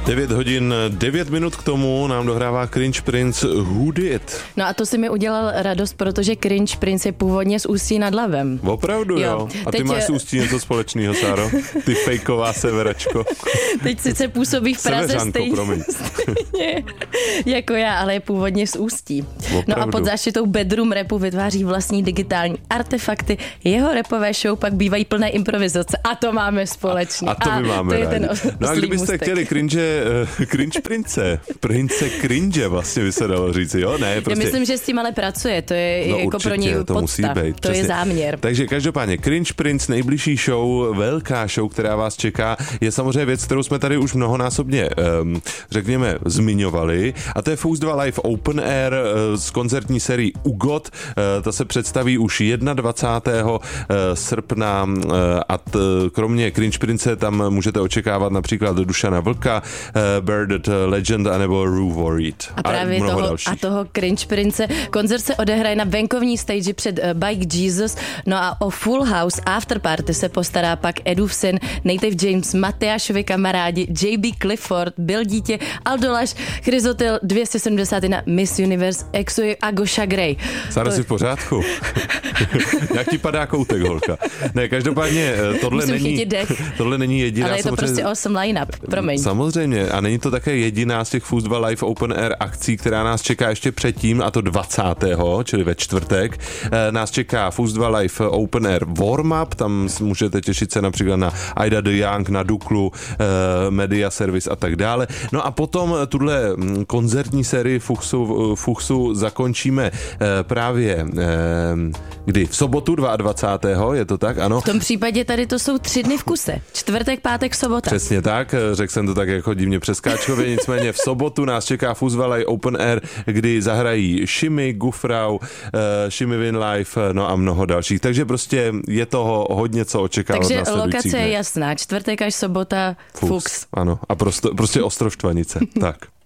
9 hodin 9 minut k tomu nám dohrává Cringe Prince Who Did. No a to si mi udělal radost, protože Cringe Prince je původně z Ústí nad Labem. Opravdu jo. A ty máš z Ústí něco společného, Sáro? Ty fejková severačko. Teď sice působí v Praze stejně jako já, ale je původně z Ústí. Opravdu. No a pod záštitou bedroom rapu vytváří vlastní digitální artefakty. Jeho rapové show pak bývají plné improvizace. A to máme společně. A to my máme rádi. No a kdybyste chtěli cringe prince cringe vlastně by se dalo říct, jo? Ne, prostě. Já myslím, že s tím ale pracuje, to je no, jako určitě, pro něj podsta. To musí být, to je záměr. Takže každopádně Cringe Prince, nejbližší show, velká show, která vás čeká, je samozřejmě věc, kterou jsme tady už mnohonásobně, řekněme, zmiňovali, a to je Fuse 2 Live Open Air z koncertní sérii UGOT. Ta se představí už 21. srpna a kromě Cringe Prince tam můžete očekávat například Dušana Vlka, Bearded Legend anebo Rue Worried. A právě toho Cringe Prince. Koncert se odehraje na venkovní stage před Bike Jesus, no a o Full House Afterparty se postará pak Edův syn, Native James, Matyášovi kamarádi, JB Clifford, Bill Dítě, Aldolaš, Chryzotil 271, Miss Universe, Exuji a Gosha Gray. Sára, jsi v pořádku? Jak ti padá koutek, holka? Ne, každopádně tohle není jediná. Ale je to prostě awesome line-up, promiň. Samozřejmě, a není to také jediná z těch Fuse 2 Live Open Air akcí, která nás čeká ještě předtím, a to 20. čili ve čtvrtek. Nás čeká Fuse 2 Live Open Air Warm-up, tam můžete těšit se například na Aida de Young, na Duklu, Media Service a tak dále. No a potom tuhle koncertní sérii Fuchsu zakončíme právě kdy? V sobotu 22. Je to tak? Ano. V tom případě tady to jsou 3 dny v kuse. Čtvrtek, pátek, sobota. Přesně tak, řekl jsem to tak jako divně přeskáčkově, nicméně v sobotu nás čeká Fuse 2 Live Open Air, kdy zahrají Shimmy, Gufrau, Shimmy Win Live, no a mnoho dalších. Takže prostě je toho hodně co očekávat. Takže následujících lokace dnech. Je jasná, čtvrtek až sobota Fuchs. Ano, a prostě Ostrov Štvanice. Tak.